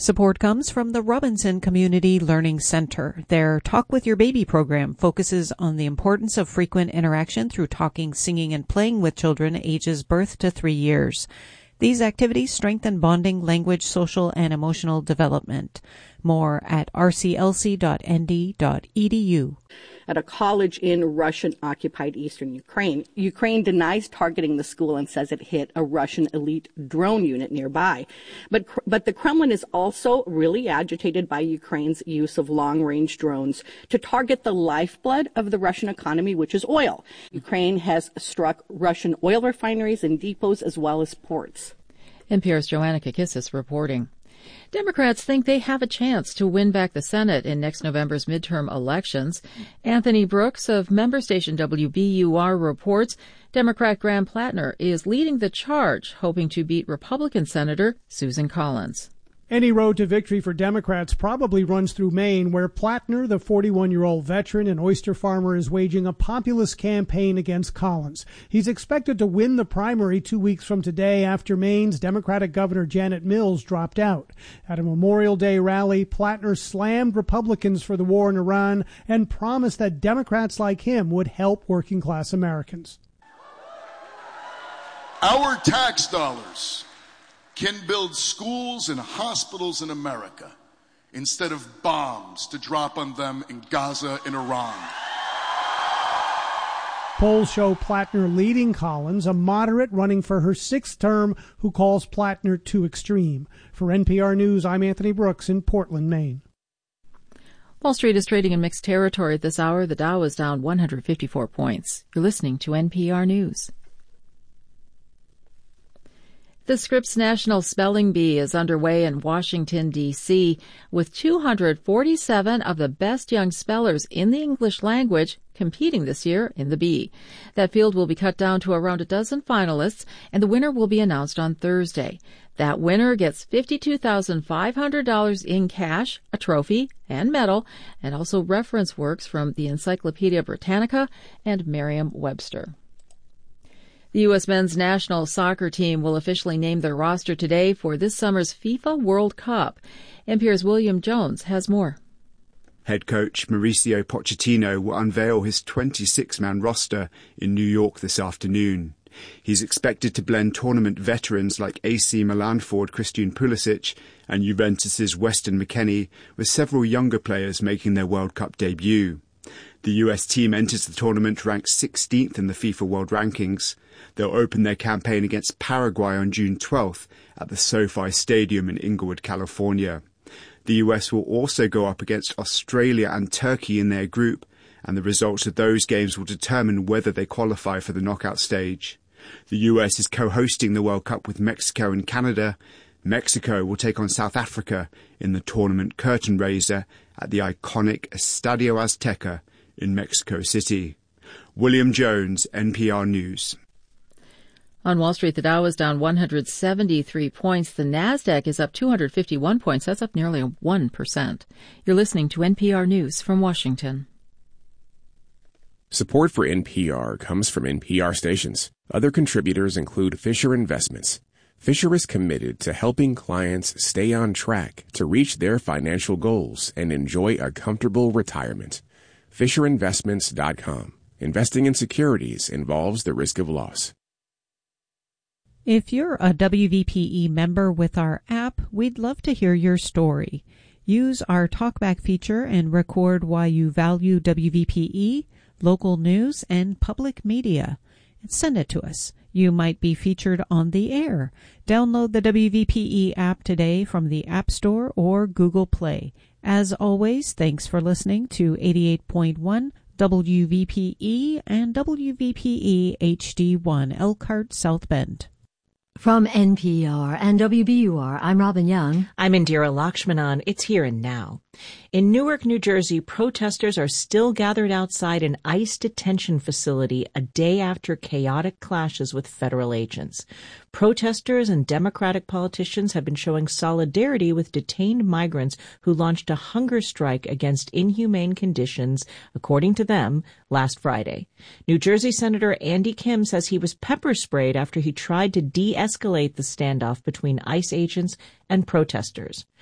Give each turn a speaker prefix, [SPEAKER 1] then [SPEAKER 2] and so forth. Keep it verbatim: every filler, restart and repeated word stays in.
[SPEAKER 1] Support comes from the Robinson Community Learning Center. Their Talk with Your Baby program focuses on the importance of frequent interaction through talking, singing, and playing with children ages birth to three years. These activities strengthen bonding, language, social, and emotional development. More at r c l c dot n d dot e d u.
[SPEAKER 2] At a college in Russian-occupied eastern Ukraine, Ukraine denies targeting the school and says it hit a Russian elite drone unit nearby. But but the Kremlin is also really agitated by Ukraine's use of long-range drones to target the lifeblood of the Russian economy, which is oil. Ukraine has struck Russian oil refineries and depots as well as ports.
[SPEAKER 3] N P R's Joanna Kakissis reporting. Democrats think they have a chance to win back the Senate in next November's midterm elections. Anthony Brooks of member station W B U R reports Democrat Graham Plattner is leading the charge, hoping to beat Republican Senator Susan Collins.
[SPEAKER 4] Any road to victory for Democrats probably runs through Maine, where Plattner, the forty-one-year-old veteran and oyster farmer, is waging a populist campaign against Collins. He's expected to win the primary two weeks from today after Maine's Democratic Governor Janet Mills dropped out. At a Memorial Day rally, Plattner slammed Republicans for the war in Iran and promised that Democrats like him would help working-class Americans.
[SPEAKER 5] Our tax dollars can build schools and hospitals in America instead of bombs to drop on them in Gaza and Iran.
[SPEAKER 4] Polls show Plattner leading Collins, a moderate running for her sixth term who calls Plattner too extreme. For N P R News, I'm Anthony Brooks in Portland, Maine.
[SPEAKER 3] Wall Street is trading in mixed territory at this hour. The Dow is down one hundred fifty-four points. You're listening to N P R News. The Scripps National Spelling Bee is underway in Washington, D C, with two hundred forty-seven of the best young spellers in the English language competing this year in the Bee. That field will be cut down to around a dozen finalists, and the winner will be announced on Thursday. That winner gets fifty-two thousand five hundred dollars in cash, a trophy, and medal, and also reference works from the Encyclopedia Britannica and Merriam-Webster. The U S men's national soccer team will officially name their roster today for this summer's FIFA World Cup. N P R's William Jones has more.
[SPEAKER 6] Head coach Mauricio Pochettino will unveil his twenty-six man roster in New York this afternoon. He's expected to blend tournament veterans like A C Milan forward Christian Pulisic and Juventus's Weston McKennie, with several younger players making their World Cup debut. The U S team enters the tournament ranked sixteenth in the FIFA World Rankings. They'll open their campaign against Paraguay on June twelfth at the SoFi Stadium in Inglewood, California. The U S will also go up against Australia and Turkey in their group, and the results of those games will determine whether they qualify for the knockout stage. The U S is co-hosting the World Cup with Mexico and Canada. Mexico will take on South Africa in the tournament curtain raiser at the iconic Estadio Azteca in Mexico City. William Jones, N P R News.
[SPEAKER 3] On Wall Street, the Dow is down one hundred seventy-three points. The Nasdaq is up two hundred fifty-one points. That's up nearly one percent. You're listening to N P R News from Washington.
[SPEAKER 7] Support for N P R comes from N P R stations. Other contributors include Fisher Investments. Fisher is committed to helping clients stay on track to reach their financial goals and enjoy a comfortable retirement. Fisher Investments dot com. Investing in securities involves the risk of loss.
[SPEAKER 1] If you're a W V P E member with our app, we'd love to hear your story. Use our TalkBack feature and record why you value W V P E, local news, and public media. And send it to us. You might be featured on the air. Download the W V P E app today from the App Store or Google Play. As always, thanks for listening to eighty-eight point one W V P E and W V P E H D one Elkhart South Bend.
[SPEAKER 8] From N P R and W B U R, I'm Robin Young.
[SPEAKER 9] I'm Indira Lakshmanan. It's Here and Now. In Newark, New Jersey, protesters are still gathered outside an ICE detention facility a day after chaotic clashes with federal agents. Protesters and Democratic politicians have been showing solidarity with detained migrants who launched a hunger strike against inhumane conditions, according to them, last Friday. New Jersey Senator Andy Kim says he was pepper sprayed after he tried to de-escalate the standoff between ICE agents and protesters.